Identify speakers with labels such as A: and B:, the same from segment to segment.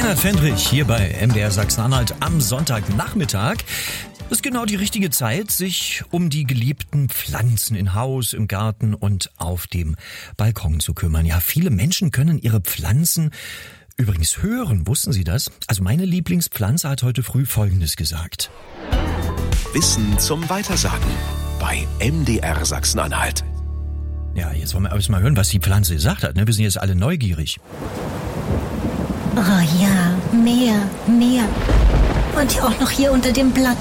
A: Reinhard Fendrich hier bei MDR Sachsen-Anhalt am Sonntagnachmittag. Das ist genau die richtige Zeit, sich um die geliebten Pflanzen in Haus, im Garten und auf dem Balkon zu kümmern. Ja, viele Menschen können ihre Pflanzen übrigens hören. Wussten Sie das? Also meine Lieblingspflanze hat heute früh Folgendes gesagt.
B: Wissen zum Weitersagen bei MDR Sachsen-Anhalt.
A: Ja, jetzt wollen wir aber mal hören, was die Pflanze gesagt hat. Wir sind jetzt alle neugierig.
C: Oh ja, mehr. Und auch noch hier unter dem Blatt.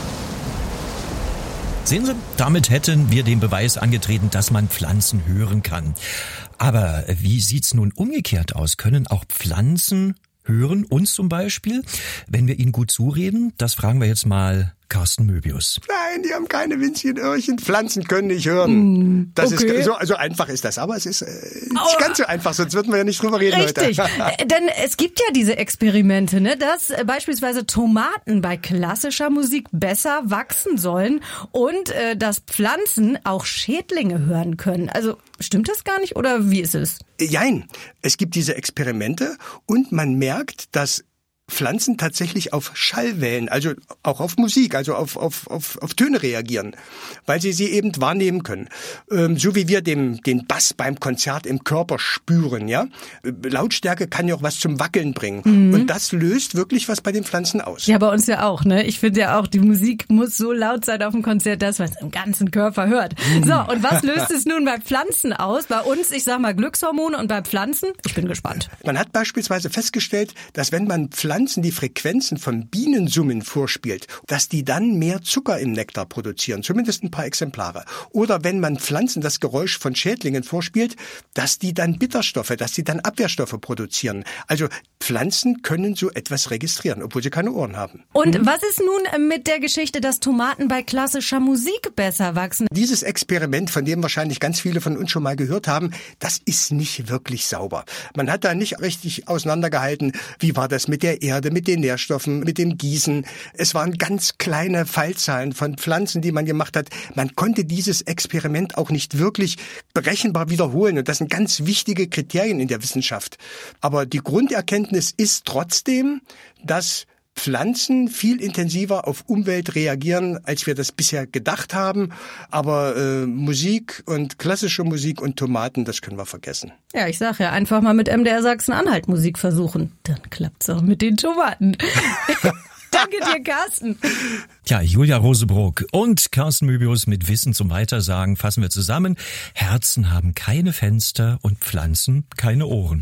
A: Sehen Sie, damit hätten wir den Beweis angetreten, dass man Pflanzen hören kann. Aber wie sieht's nun umgekehrt aus? Können auch Pflanzen hören, uns zum Beispiel, wenn wir ihnen gut zureden? Das fragen wir jetzt mal Carsten Möbius.
D: Nein, die haben keine winzigen Öhrchen. Pflanzen können nicht hören. Das
C: okay.
D: ist so einfach ist das. Aber es ist nicht ganz so einfach, sonst würden wir ja nicht drüber reden
E: Richtig.
D: heute.
E: Denn es gibt ja diese Experimente, dass beispielsweise Tomaten bei klassischer Musik besser wachsen sollen und dass Pflanzen auch Schädlinge hören können. Also stimmt das gar nicht oder wie ist es?
D: Jein, es gibt diese Experimente und man merkt, dass Pflanzen tatsächlich auf Schallwellen, also auch auf Musik, also auf Töne reagieren, weil sie eben wahrnehmen können. So wie wir den Bass beim Konzert im Körper spüren, ja. Lautstärke kann ja auch was zum Wackeln bringen. Und das löst wirklich was bei den Pflanzen aus.
E: Ja, bei uns ja auch, Ich finde ja auch, die Musik muss so laut sein auf dem Konzert, dass man es im ganzen Körper hört. So, und was löst es nun bei Pflanzen aus? Bei uns, ich sag mal Glückshormone und bei Pflanzen? Ich bin gespannt.
D: Man hat beispielsweise festgestellt, dass wenn man Pflanzen die Frequenzen von Bienensummen vorspielt, dass die dann mehr Zucker im Nektar produzieren, zumindest ein paar Exemplare. Oder wenn man Pflanzen das Geräusch von Schädlingen vorspielt, dass die dann Bitterstoffe, dass die dann Abwehrstoffe produzieren. Also Pflanzen können so etwas registrieren, obwohl sie keine Ohren haben.
E: Und was ist nun mit der Geschichte, dass Tomaten bei klassischer Musik besser wachsen?
D: Dieses Experiment, von dem wahrscheinlich ganz viele von uns schon mal gehört haben, das ist nicht wirklich sauber. Man hat da nicht richtig auseinandergehalten, wie war das mit der Erde, mit den Nährstoffen, mit dem Gießen. Es waren ganz kleine Fallzahlen von Pflanzen, die man gemacht hat. Man konnte dieses Experiment auch nicht wirklich berechenbar wiederholen. Und das sind ganz wichtige Kriterien in der Wissenschaft. Aber die Grunderkenntnis ist trotzdem, dass Pflanzen viel intensiver auf Umwelt reagieren, als wir das bisher gedacht haben. Aber Musik und klassische Musik und Tomaten, das können wir vergessen.
E: Ja, ich sag ja, einfach mal mit MDR Sachsen-Anhalt Musik versuchen. Dann klappt's auch mit den Tomaten. Danke dir, Carsten.
A: Ja, Julia Rosebrock und Carsten Möbius mit Wissen zum Weitersagen fassen wir zusammen. Herzen haben keine Fenster und Pflanzen keine Ohren.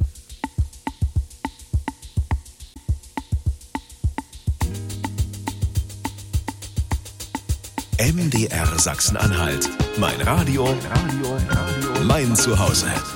B: MDR Sachsen-Anhalt. Mein Radio, mein Zuhause.